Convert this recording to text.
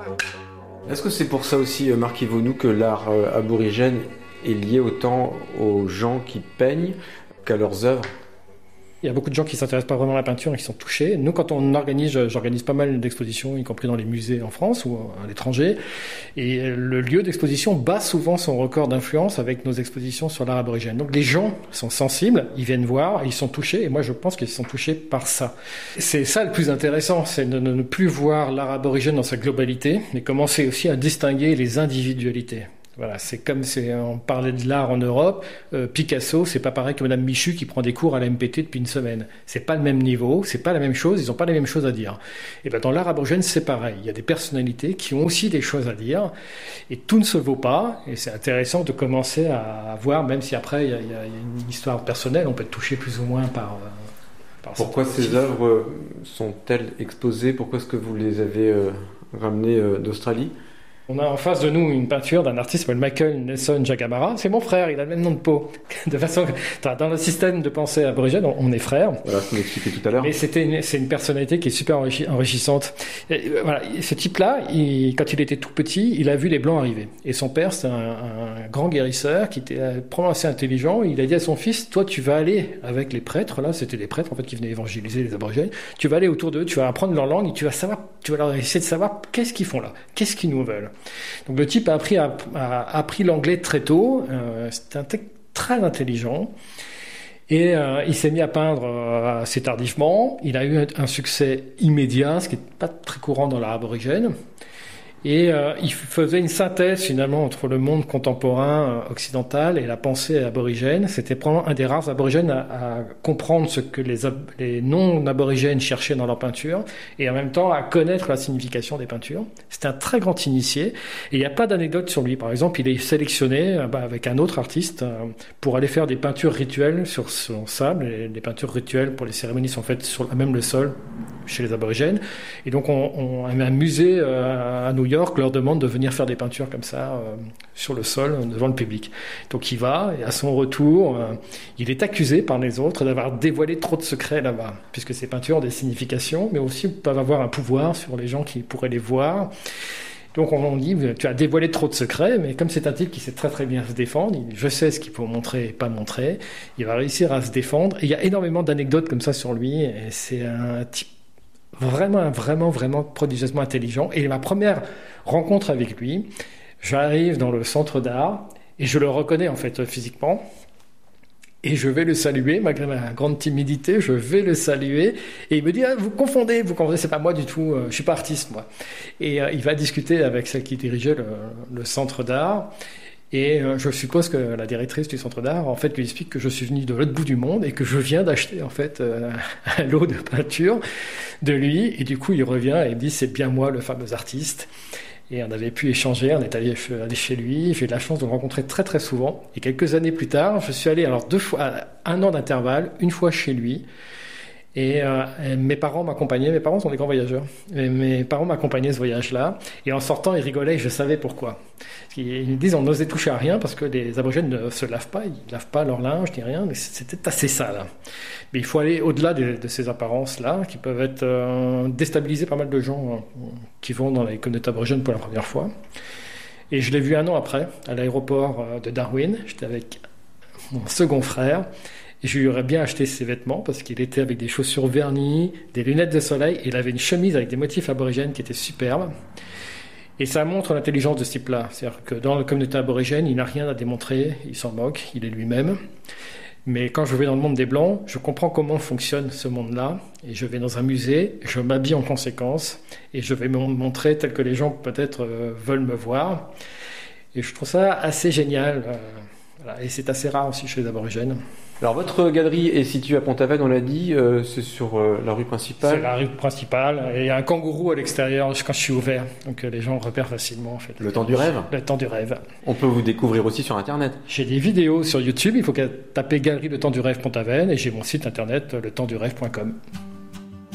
Est-ce que c'est pour ça aussi, Marc Yvonou, que l'art aborigène est lié autant aux gens qui peignent qu'à leurs œuvres ? Il y a beaucoup de gens qui ne s'intéressent pas vraiment à la peinture et qui sont touchés. Nous, quand j'organise pas mal d'expositions, y compris dans les musées en France ou à l'étranger. Et le lieu d'exposition bat souvent son record d'influence avec nos expositions sur l'art aborigène. Donc les gens sont sensibles, ils viennent voir, ils sont touchés. Et moi, je pense qu'ils sont touchés par ça. C'est ça le plus intéressant, c'est de ne plus voir l'art aborigène dans sa globalité, mais commencer aussi à distinguer les individualités. Voilà, c'est comme on parlait de l'art en Europe, Picasso, c'est pas pareil que Madame Michu qui prend des cours à la MPT depuis une semaine. C'est pas le même niveau, c'est pas la même chose, ils ont pas les mêmes choses à dire. Et ben dans l'art aborigène, c'est pareil. Il y a des personnalités qui ont aussi des choses à dire, et tout ne se vaut pas. Et c'est intéressant de commencer à voir, même si après il y a une histoire personnelle, on peut être touché plus ou moins par Pourquoi ces œuvres sont-elles exposées ? Pourquoi est-ce que vous les avez ramenées d'Australie ? On a en face de nous une peinture d'un artiste qui s'appelle Michael Nelson Jagamara. C'est mon frère, il a le même nom de peau. De façon, dans le système de pensée aborigène, on est frères. Voilà ce qu'on expliquait tout à l'heure. Mais c'est une personnalité qui est super enrichissante. Et, voilà, ce type-là, quand il était tout petit, il a vu les Blancs arriver. Et son père, c'était un grand guérisseur qui était probablement assez intelligent. Il a dit à son fils, toi, tu vas aller avec les prêtres. Là, c'était des prêtres en fait qui venaient évangéliser les aborigènes. Tu vas aller autour d'eux, tu vas apprendre leur langue et tu vas leur essayer de savoir qu'est-ce qu'ils font là, qu'est-ce qu'ils nous veulent. Donc le type a appris l'anglais très tôt, c'était un type très intelligent, et il s'est mis à peindre assez tardivement. Il a eu un succès immédiat, ce qui n'est pas très courant dans l'art aborigène. Et il faisait une synthèse finalement entre le monde contemporain occidental et la pensée aborigène. C'était probablement un des rares aborigènes à comprendre ce que les non-aborigènes cherchaient dans leur peinture et en même temps à connaître la signification des peintures. C'était un très grand initié et il n'y a pas d'anecdote sur lui. Par exemple, il est sélectionné avec un autre artiste pour aller faire des peintures rituelles sur son sable. Et les peintures rituelles pour les cérémonies sont faites sur même le sol chez les aborigènes. Et donc un musée à New York leur demande de venir faire des peintures comme ça sur le sol devant le public. Donc il va et à son retour, il est accusé par les autres d'avoir dévoilé trop de secrets là-bas, puisque ces peintures ont des significations, mais aussi peuvent avoir un pouvoir sur les gens qui pourraient les voir. Donc on dit, tu as dévoilé trop de secrets, mais comme c'est un type qui sait très très bien se défendre, il dit, je sais ce qu'il faut montrer et pas montrer, il va réussir à se défendre. Et il y a énormément d'anecdotes comme ça sur lui, et c'est un type vraiment prodigieusement intelligent. Et ma première rencontre avec lui, j'arrive dans le centre d'art et je le reconnais en fait physiquement et je vais le saluer malgré ma grande timidité, je vais le saluer et il me dit vous confondez, c'est pas moi du tout, je suis pas artiste moi. Et il va discuter avec celle qui dirigeait le centre d'art. Et je suppose que la directrice du centre d'art, en fait, lui explique que je suis venu de l'autre bout du monde et que je viens d'acheter, en fait, un lot de peinture de lui. Et du coup, il revient et il me dit, c'est bien moi, le fameux artiste. Et on avait pu échanger, on est allé chez lui. J'ai eu la chance de le rencontrer très, très souvent. Et quelques années plus tard, je suis allé, alors 2 fois, à 1 an d'intervalle, une fois chez lui. Et mes parents m'accompagnaient, mes parents sont des grands voyageurs, et mes parents m'accompagnaient ce voyage-là, et en sortant, ils rigolaient, et je savais pourquoi. Ils me disent, on n'osait toucher à rien, parce que les aborigènes ne se lavent pas, ils ne lavent pas leur linge, ni rien, mais c'était assez sale. Mais il faut aller au-delà de ces apparences-là, qui peuvent être déstabiliser pas mal de gens qui vont dans les communautés aborigènes pour la première fois. Et je l'ai vu 1 an après, à l'aéroport de Darwin, j'étais avec mon second frère, et je lui aurais bien acheté ses vêtements parce qu'il était avec des chaussures vernies, des lunettes de soleil, et il avait une chemise avec des motifs aborigènes qui étaient superbes. Et ça montre l'intelligence de ce type-là. C'est-à-dire que dans la communauté aborigène, il n'a rien à démontrer, il s'en moque, il est lui-même. Mais quand je vais dans le monde des Blancs, je comprends comment fonctionne ce monde-là, et je vais dans un musée, je m'habille en conséquence, et je vais me montrer tel que les gens peut-être veulent me voir. Et je trouve ça assez génial. Voilà. Et c'est assez rare aussi chez les aborigènes. Alors votre galerie est située à Pont-Aven, on l'a dit, c'est sur la rue principale. C'est la rue principale, et il y a un kangourou à l'extérieur quand je suis ouvert, donc les gens repèrent facilement en fait. Le temps du rêve. Le temps du rêve. On peut vous découvrir aussi sur internet. J'ai des vidéos sur YouTube, il faut taper Galerie Le Temps du Rêve Pont-Aven, et j'ai mon site internet letempsdurêve.com.